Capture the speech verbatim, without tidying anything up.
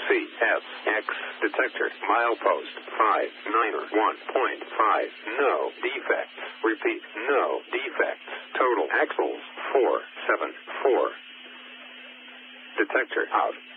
C S X detector milepost five nine one point five. No defects. Repeat, no defects. Total axles four seven four. Detector out.